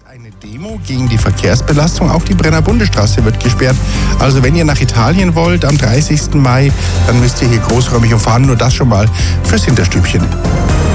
Eine Demo gegen die Verkehrsbelastung, auch die Brenner Bundesstraße wird gesperrt. Also wenn ihr nach Italien wollt am 30. Mai, dann müsst ihr hier großräumig umfahren. Nur das schon mal fürs Hinterstübchen.